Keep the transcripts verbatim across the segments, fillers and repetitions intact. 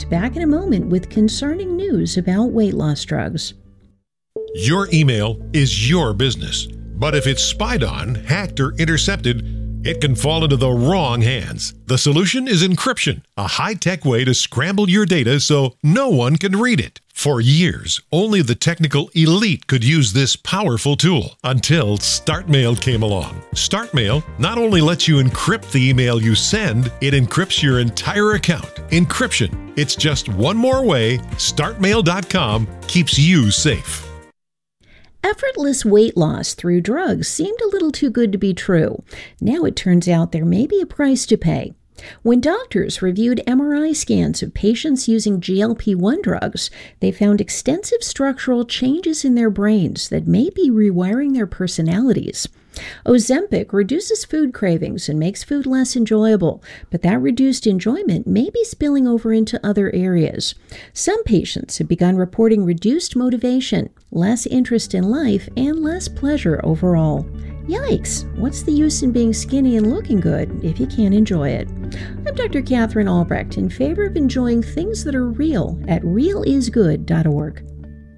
Albrecht back in a moment with concerning news about weight loss drugs. Your email is your business, but if it's spied on, hacked, or intercepted, it can fall into the wrong hands. The solution is encryption, a high-tech way to scramble your data so no one can read it. For years, only the technical elite could use this powerful tool until StartMail came along. StartMail not only lets you encrypt the email you send, it encrypts your entire account. Encryption. It's just one more way start mail dot com keeps you safe. Effortless weight loss through drugs seemed a little too good to be true. Now it turns out there may be a price to pay. When doctors reviewed M R I scans of patients using G L P one drugs, they found extensive structural changes in their brains that may be rewiring their personalities. Ozempic reduces food cravings and makes food less enjoyable, but that reduced enjoyment may be spilling over into other areas. Some patients have begun reporting reduced motivation, less interest in life, and less pleasure overall. Yikes! What's the use in being skinny and looking good if you can't enjoy it? I'm Doctor Catherine Albrecht, in favor of enjoying things that are real at real is good dot org.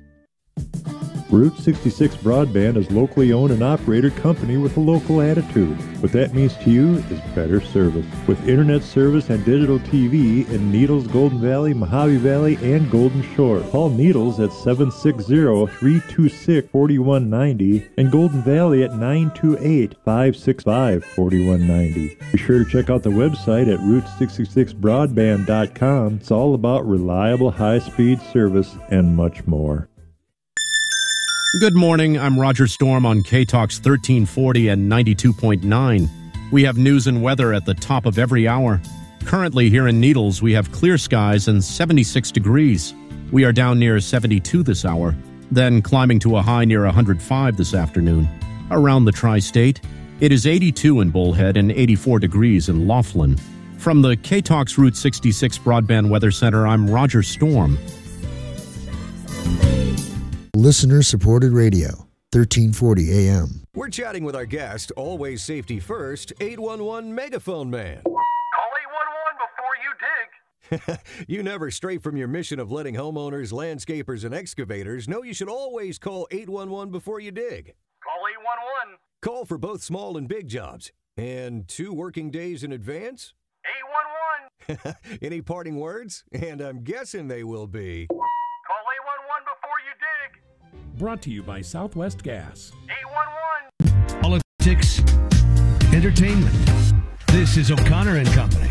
Route sixty-six Broadband is locally owned and operated company with a local attitude. What that means to you is better service. With internet service and digital T V in Needles, Golden Valley, Mojave Valley, and Golden Shore. Call Needles at seven six zero, three two six, four one nine zero and Golden Valley at nine two eight, five six five, four one nine zero. Be sure to check out the website at route sixty-six broadband dot com. It's all about reliable high-speed service and much more. Good morning. I'm Roger Storm on K-Talks thirteen forty and ninety-two point nine. We have news and weather at the top of every hour. Currently here in Needles, we have clear skies and seventy-six degrees. We are down near seventy-two this hour, then climbing to a high near one hundred five this afternoon. Around the tri-state, it is eighty-two in Bullhead and eighty-four degrees in Laughlin. From the K-Talks Route sixty-six Broadband Weather Center, I'm Roger Storm. Listener-supported radio, thirteen forty A M. We're chatting with our guest, always safety first, eight one one Megaphone Man. Call eight one one before you dig. You never stray from your mission of letting homeowners, landscapers, and excavators know you should always call eight one one before you dig. Call eight one one. Call for both small and big jobs. And two working days in advance? eight one one. Any parting words? And I'm guessing they will be... Call eight one one before you dig. Brought to you by Southwest Gas. eight one one. Politics, entertainment. This is O'Connor and Company.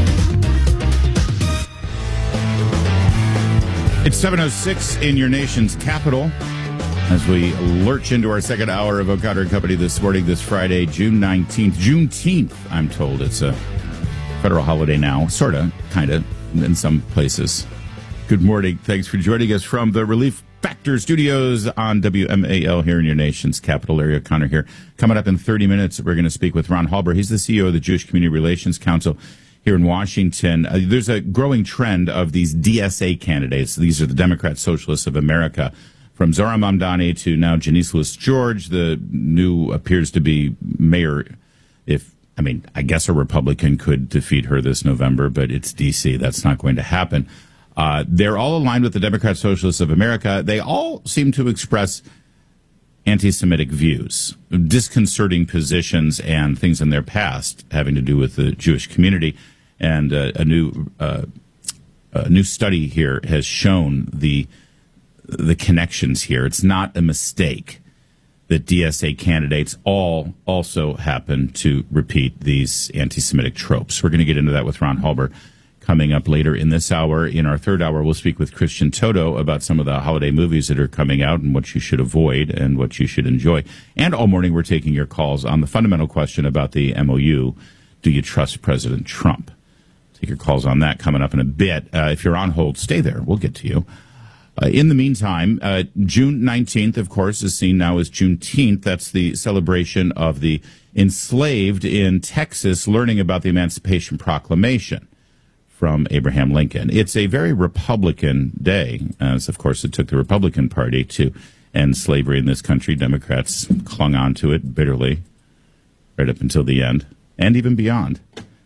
It's seven oh six in your nation's capital as we lurch into our second hour of O'Connor and Company this morning, this Friday, June nineteenth. Juneteenth, I'm told. It's a federal holiday now, sort of, kind of, in some places. Good morning. Thanks for joining us from the Relief Factor Studios on W M A L here in your nation's capital area. Connor here. Coming up in thirty minutes, we're going to speak with Ron Halber. He's the C E O of the Jewish Community Relations Council here in Washington. Uh, there's a growing trend of these D S A candidates. These are the Democrat Socialists of America. From Zora Mamdani to now Janice Lewis George, the new appears to be mayor. If I mean, I guess a Republican could defeat her this November, but it's D C. That's not going to happen. Uh, they're all aligned with the Democrat Socialists of America. They all seem to express anti-Semitic views, disconcerting positions, and things in their past having to do with the Jewish community. And uh, a new uh, a new study here has shown the the connections here. It's not a mistake that D S A candidates all also happen to repeat these anti-Semitic tropes. We're going to get into that with Ron Halber coming up later in this hour. In our third hour, we'll speak with Christian Toto about some of the holiday movies that are coming out and what you should avoid and what you should enjoy. And all morning, we're taking your calls on the fundamental question about the M O U. Do you trust President Trump? Take your calls on that coming up in a bit. Uh, if you're on hold, stay there. We'll get to you. Uh, in the meantime, uh, June nineteenth, of course, is seen now as Juneteenth. That's the celebration of the enslaved in Texas learning about the Emancipation Proclamation from Abraham Lincoln. It's a very Republican day, as, of course, it took the Republican Party to end slavery in this country. Democrats clung on to it bitterly right up until the end, and even beyond.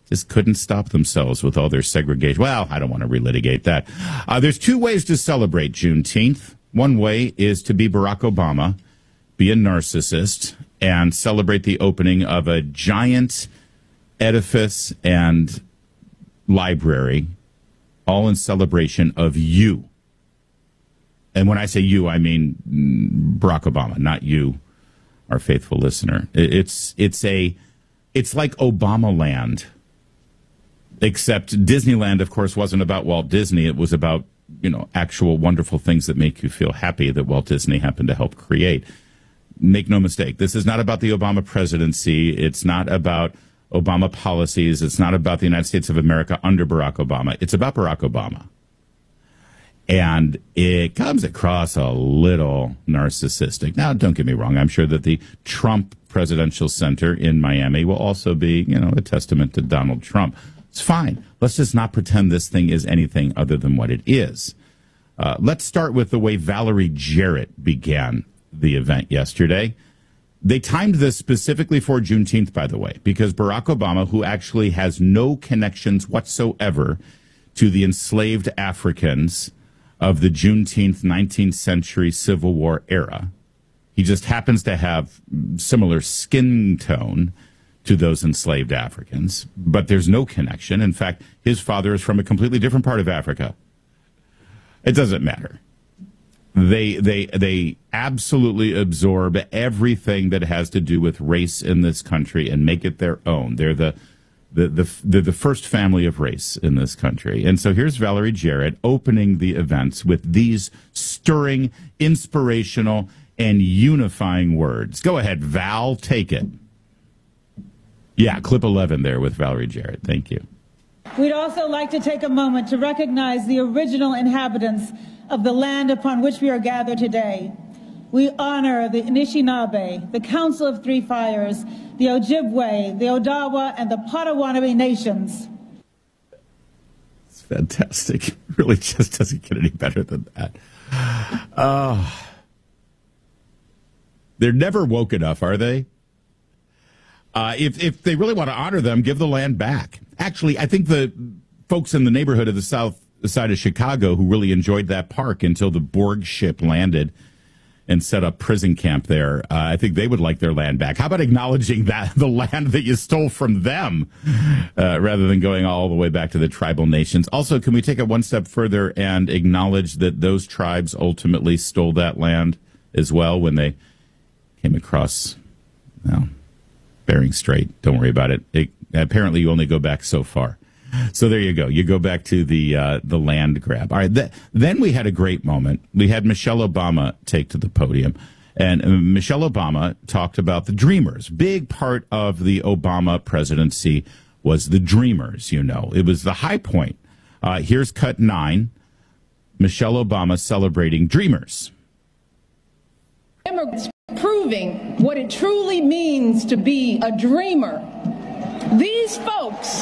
Just couldn't stop themselves with all their segregation. Well, I don't want to relitigate that. Uh, there's two ways to celebrate Juneteenth. One way is to be Barack Obama, be a narcissist, and celebrate the opening of a giant edifice and library, all in celebration of you. And when I say you, I mean Barack Obama, not you, our faithful listener. It's it's a it's like Obama Land. Except Disneyland, of course, wasn't about Walt Disney. It was about, you know, actual wonderful things that make you feel happy that Walt Disney happened to help create. Make no mistake, this is not about the Obama presidency. It's not about Obama policies. It's not about the United States of America under Barack Obama. It's about Barack Obama. And it comes across a little narcissistic. Now, don't get me wrong. I'm sure that the Trump Presidential Center in Miami will also be, you know, a testament to Donald Trump. It's fine. Let's just not pretend this thing is anything other than what it is. Uh, let's start with the way Valerie Jarrett began the event yesterday. They timed this specifically for Juneteenth, by the way, because Barack Obama, who actually has no connections whatsoever to the enslaved Africans of the Juneteenth nineteenth century Civil War era, he just happens to have similar skin tone to those enslaved Africans, but there's no connection. In fact, his father is from a completely different part of Africa. It doesn't matter. They they they absolutely absorb everything that has to do with race in this country and make it their own. They're the the the they're the first family of race in this country. And so here's Valerie Jarrett opening the events with these stirring, inspirational, and unifying words. Go ahead, Val, take it. Yeah, clip eleven there with Valerie Jarrett. Thank you. We'd also like to take a moment to recognize the original inhabitants of the land upon which we are gathered today. We honor the Anishinaabe, the Council of Three Fires, the Ojibwe, the Odawa, and the Potawatomi nations. It's fantastic. It really just doesn't get any better than that. Uh, they're never woke enough, are they? Uh, if if they really want to honor them, give the land back. Actually, I think the folks in the neighborhood of the south side of Chicago who really enjoyed that park until the Borg ship landed and set up prison camp there, uh, I think they would like their land back. How about acknowledging that the land that you stole from them uh, rather than going all the way back to the tribal nations? Also, can we take it one step further and acknowledge that those tribes ultimately stole that land as well when they came across, well, Bering Strait? Don't worry about it. it. Apparently, you only go back so far. So there you go. You go back to the uh, the land grab. All right. Th- then we had a great moment. We had Michelle Obama take to the podium. And uh, Michelle Obama talked about the Dreamers. Big part of the Obama presidency was the Dreamers, you know. It was the high point. Uh, here's cut nine. Michelle Obama celebrating Dreamers. Immigrants proving what it truly means to be a dreamer. These folks,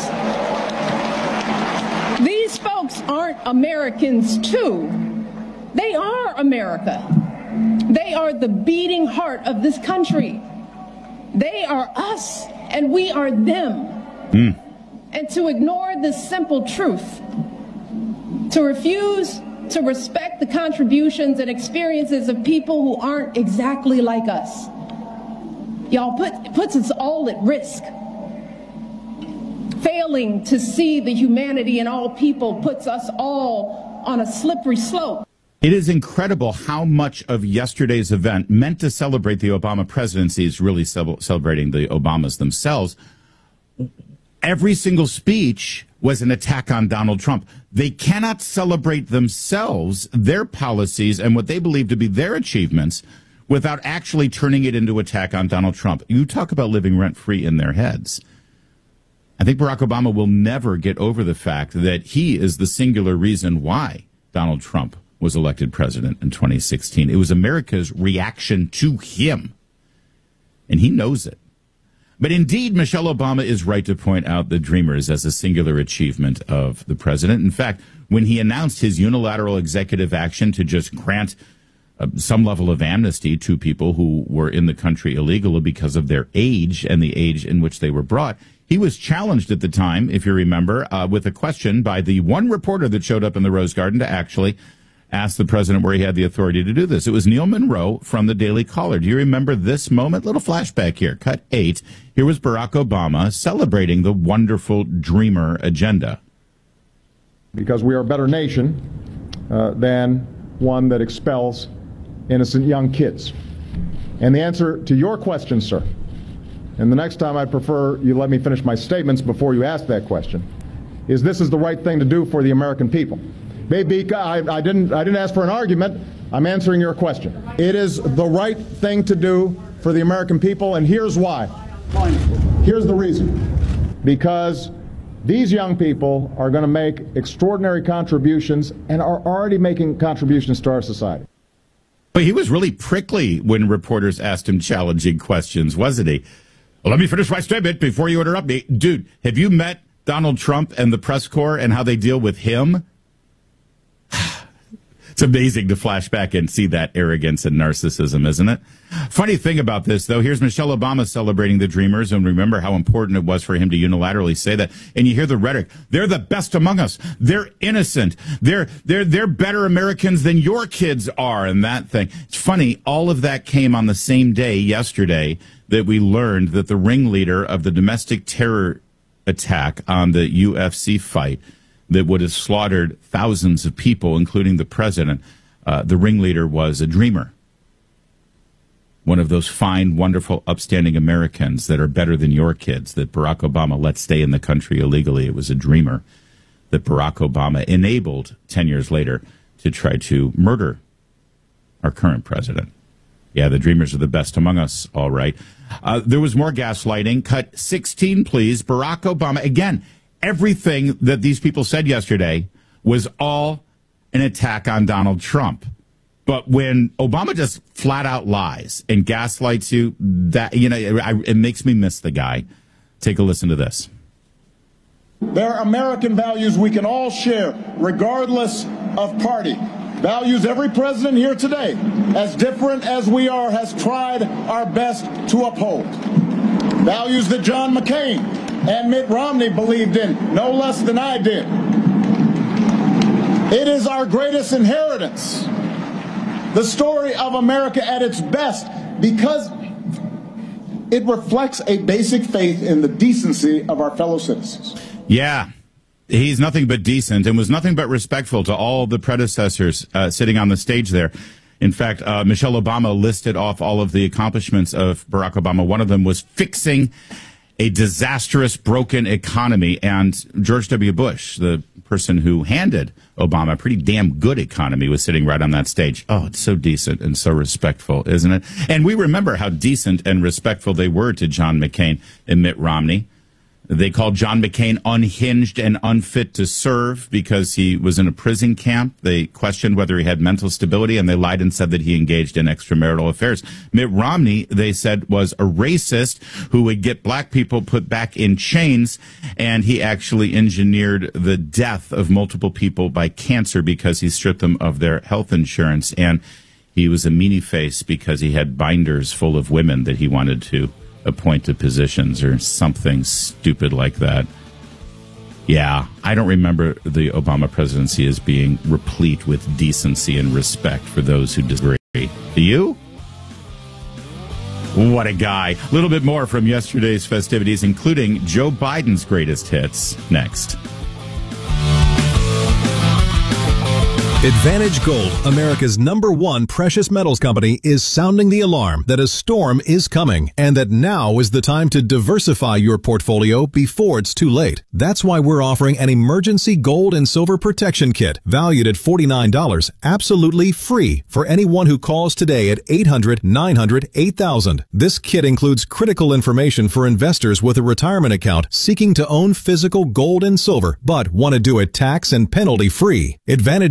these folks aren't Americans too. They are America. They are the beating heart of this country. They are us and we are them. Mm. And to ignore this simple truth, to refuse to respect the contributions and experiences of people who aren't exactly like us, y'all, put, puts us all at risk. Failing to see the humanity in all people puts us all on a slippery slope. It is incredible how much of yesterday's event meant to celebrate the Obama presidency is really ce- celebrating the Obamas themselves. Every single speech was an attack on Donald Trump. They cannot celebrate themselves, their policies, and what they believe to be their achievements without actually turning it into attack on Donald Trump. You talk about living rent-free in their heads. I think Barack Obama will never get over the fact that he is the singular reason why Donald Trump was elected president in twenty sixteen. It was America's reaction to him, and he knows it. But indeed, Michelle Obama is right to point out the Dreamers as a singular achievement of the president. In fact, when he announced his unilateral executive action to just grant uh, some level of amnesty to people who were in the country illegally because of their age and the age in which they were brought, He was challenged at the time, if you remember, uh, with a question by the one reporter that showed up in the Rose Garden to actually ask the president where he had the authority to do this. It was Neil Monroe from the Daily Caller. Do you remember this moment? Little flashback here. Cut eight. Here was Barack Obama celebrating the wonderful Dreamer agenda. Because we are a better nation uh, than one that expels innocent young kids. And the answer to your question, sir, and the next time I'd prefer you let me finish my statements before you ask that question, is this is the right thing to do for the American people. Maybe I, I didn't I didn't ask for an argument. I'm answering your question. It is the right thing to do for the American people, and here's why. Here's the reason. Because these young people are going to make extraordinary contributions and are already making contributions to our society. But he was really prickly when reporters asked him challenging questions, wasn't he? Well, let me finish my statement before you interrupt me. Dude, have you met Donald Trump and the press corps and how they deal with him? It's amazing to flash back and see that arrogance and narcissism, isn't it? Funny thing about this, though, here's Michelle Obama celebrating the Dreamers, and remember how important it was for him to unilaterally say that. And you hear the rhetoric. They're the best among us. They're innocent. They're they're they're better Americans than your kids are, and that thing. It's funny, all of that came on the same day yesterday that we learned that the ringleader of the domestic terror attack on the U F C fight that would have slaughtered thousands of people, including the president, uh, the ringleader was a dreamer. One of those fine, wonderful, upstanding Americans that are better than your kids that Barack Obama let stay in the country illegally. It was a dreamer that Barack Obama enabled ten years later to try to murder our current president. Yeah, the dreamers are the best among us, all right. Uh, there was more gaslighting. Cut sixteen, please. Barack Obama, again, everything that these people said yesterday was all an attack on Donald Trump. But when Obama just flat out lies and gaslights you, that, you know, it, it makes me miss the guy. Take a listen to this. There are American values we can all share, regardless of party. Values every president here today, as different as we are, has tried our best to uphold. Values that John McCain and Mitt Romney believed in, no less than I did. It is our greatest inheritance, the story of America at its best, because it reflects a basic faith in the decency of our fellow citizens. Yeah, he's nothing but decent and was nothing but respectful to all the predecessors uh, sitting on the stage there. In fact, uh, Michelle Obama listed off all of the accomplishments of Barack Obama. One of them was fixing a disastrous, broken economy. And George W. Bush, the person who handed Obama a pretty damn good economy, was sitting right on that stage. Oh, it's so decent and so respectful, isn't it? And we remember how decent and respectful they were to John McCain and Mitt Romney. They called John McCain unhinged and unfit to serve because he was in a prison camp. They questioned whether he had mental stability, and they lied and said that he engaged in extramarital affairs. Mitt Romney, they said, was a racist who would get black people put back in chains, and he actually engineered the death of multiple people by cancer because he stripped them of their health insurance. And he was a meanie face because he had binders full of women that he wanted to appointed positions or something stupid like that. Yeah, I don't remember the Obama presidency as being replete with decency and respect for those who disagree. Do you? What a guy. A little bit more from yesterday's festivities, including Joe Biden's greatest hits, next. Advantage Gold, America's number one precious metals company, is sounding the alarm that a storm is coming and that now is the time to diversify your portfolio before it's too late. That's why we're offering an emergency gold and silver protection kit valued at forty-nine dollars, absolutely free for anyone who calls today at eight hundred, nine hundred, eight thousand. This kit includes critical information for investors with a retirement account seeking to own physical gold and silver but want to do it tax and penalty free. Advantage Gold has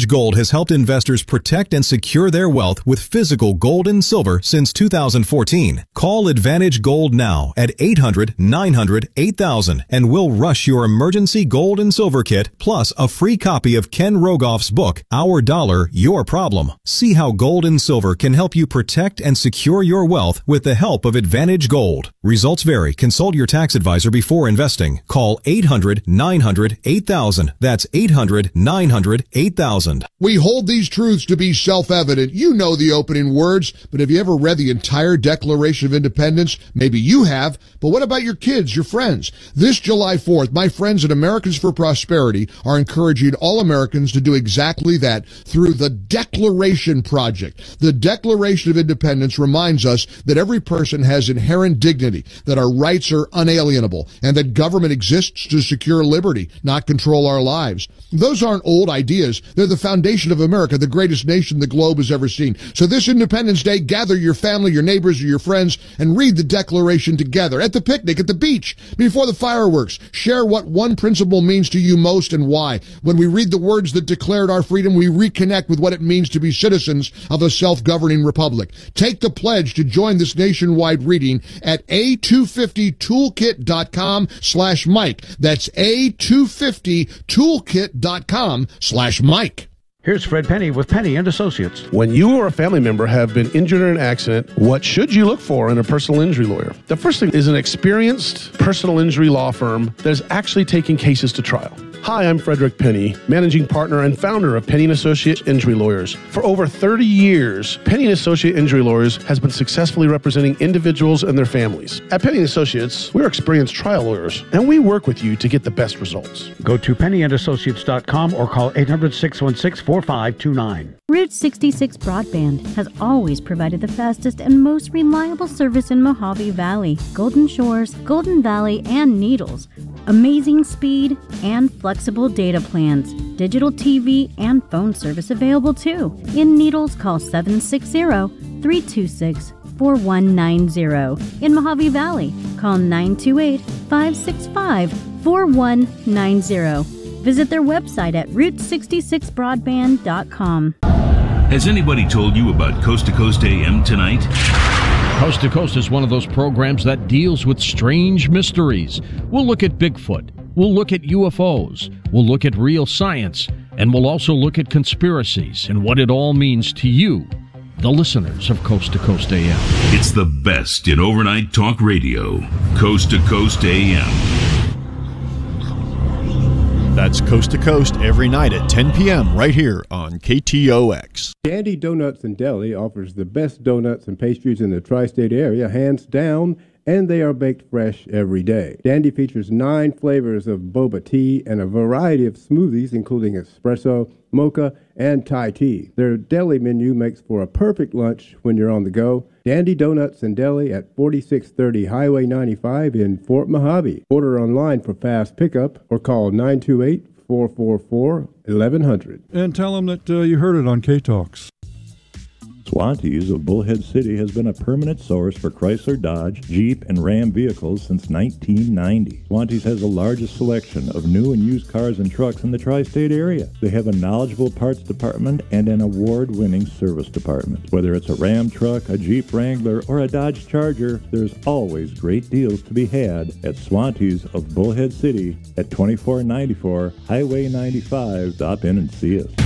has helped investors protect and secure their wealth with physical gold and silver since two thousand fourteen. Call Advantage Gold now at eight hundred, nine hundred, eight thousand and we'll rush your emergency gold and silver kit plus a free copy of Ken Rogoff's book, Our Dollar, Your Problem. See how gold and silver can help you protect and secure your wealth with the help of Advantage Gold. Results vary. Consult your tax advisor before investing. Call eight hundred, nine hundred, eight thousand. That's eight hundred, nine hundred, eight thousand. We hold these truths to be self-evident. You know the opening words, but have you ever read the entire Declaration of Independence? Maybe you have, but what about your kids, your friends? This July fourth, my friends at Americans for Prosperity are encouraging all Americans to do exactly that through the Declaration Project. The Declaration of Independence reminds us that every person has inherent dignity, that our rights are unalienable, and that government exists to secure liberty, not control our lives. Those aren't old ideas. They're the foundation of America, the greatest nation the globe has ever seen. So this Independence Day, gather your family, your neighbors, or your friends, and read the Declaration together at the picnic, at the beach, before the fireworks. Share what one principle means to you most and why. When we read the words that declared our freedom, we reconnect with what it means to be citizens of a self-governing republic. Take the pledge to join this nationwide reading at a two fifty toolkit dot com slash Mike. That's a two fifty toolkit dot com slash Mike. Here's Fred Penny with Penny and Associates. When you or a family member have been injured in an accident, what should you look for in a personal injury lawyer? The first thing is an experienced personal injury law firm that is actually taking cases to trial. Hi, I'm Frederick Penny, managing partner and founder of Penny and Associates Injury Lawyers. For over thirty years, Penny and Associates Injury Lawyers has been successfully representing individuals and their families. At Penny and Associates, we're experienced trial lawyers, and we work with you to get the best results. Go to penny and associates dot com or call eight hundred, six one six, four five two nine. Route sixty-six Broadband has always provided the fastest and most reliable service in Mojave Valley, Golden Shores, Golden Valley, and Needles. Amazing speed and flexible data plans. Digital T V and phone service available too. In Needles, call seven six zero, three two six, four one nine zero. In Mojave Valley, call nine two eight, five six five, four one nine zero. Visit their website at route sixty-six broadband dot com. Has anybody told you about Coast to Coast A M tonight? Coast to Coast is one of those programs that deals with strange mysteries. We'll look at Bigfoot. We'll look at U F Os. We'll look at real science. And we'll also look at conspiracies and what it all means to you, the listeners of Coast to Coast A M. It's the best in overnight talk radio. Coast to Coast A M. That's Coast to Coast every night at ten p.m. right here on K T O X. Dandy Donuts and Deli offers the best donuts and pastries in the tri-state area, hands down, and they are baked fresh every day. Dandy features nine flavors of boba tea and a variety of smoothies, including espresso, mocha, and Thai tea. Their deli menu makes for a perfect lunch when you're on the go. Dandy Donuts and Deli at forty-six thirty Highway ninety-five in Fort Mojave. Order online for fast pickup or call nine two eight, four four four, eleven hundred. And tell them that uh, you heard it on K-Talks. Swantees of Bullhead City has been a permanent source for Chrysler, Dodge, Jeep, and Ram vehicles since nineteen ninety. Swantees has the largest selection of new and used cars and trucks in the tri-state area. They have a knowledgeable parts department and an award-winning service department. Whether it's a Ram truck, a Jeep Wrangler, or a Dodge Charger, there's always great deals to be had at Swantees of Bullhead City at twenty-four ninety-four Highway ninety-five. Stop in and see us.